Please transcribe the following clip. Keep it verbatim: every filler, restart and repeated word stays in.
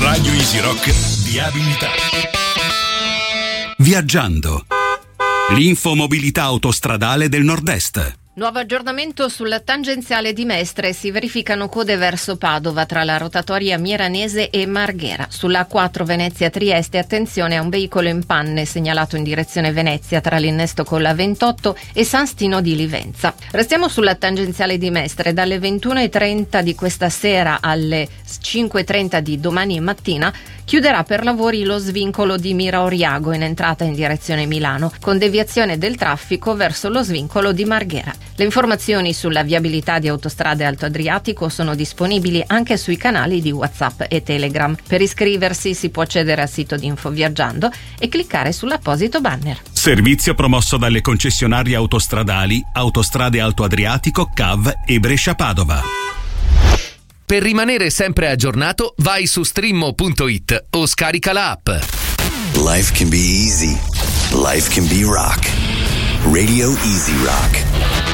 Radio Easy Rock Viabilità. Viaggiando. L'infomobilità autostradale del Nord-Est. Nuovo aggiornamento sul tangenziale di Mestre. Si verificano code verso Padova tra la rotatoria Miranese e Marghera. Sulla A quattro Venezia-Trieste attenzione a un veicolo in panne segnalato in direzione Venezia tra l'innesto con la ventotto e San Stino di Livenza. Restiamo sulla tangenziale di Mestre. Dalle ventuno e trenta di questa sera alle cinque e trenta di domani mattina chiuderà per lavori lo svincolo di Mira Oriago in entrata in direzione Milano, con deviazione del traffico verso lo svincolo di Marghera. Le informazioni sulla viabilità di Autostrade Alto Adriatico sono disponibili anche sui canali di WhatsApp e Telegram. Per iscriversi si può accedere al sito di Infoviaggiando e cliccare sull'apposito banner. Servizio promosso dalle concessionarie autostradali Autostrade Alto Adriatico, C A V e Brescia-Padova. Per rimanere sempre aggiornato, vai su streammo punto it o scarica la app. Life can be easy. Life can be rock. Radio Easy Rock.